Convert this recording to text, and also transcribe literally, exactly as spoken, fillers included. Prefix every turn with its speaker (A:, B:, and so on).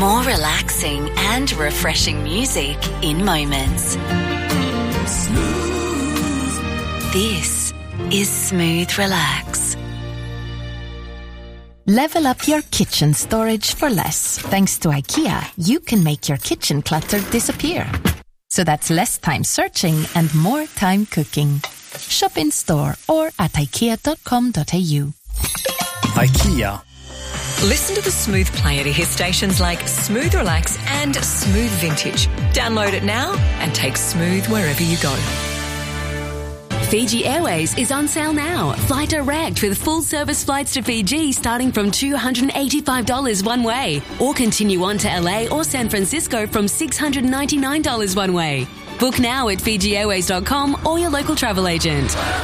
A: More relaxing and refreshing music in moments. Smooth. This is Smooth Relax.
B: Level up your kitchen storage for less. Thanks to IKEA, you can make your kitchen clutter disappear. So that's less time searching and more time cooking. Shop in store or at ikea dot com dot a u.
C: IKEA.
D: Listen to the Smooth Player to hear stations like Smooth Relax and Smooth Vintage. Download it now and take Smooth wherever you go.
E: Fiji Airways is on sale now. Fly direct with full-service flights to Fiji starting from two hundred eighty-five dollars one way. Or continue on to L A or San Francisco from six hundred ninety-nine dollars one way. Book now at fiji airways dot com or your local travel agent.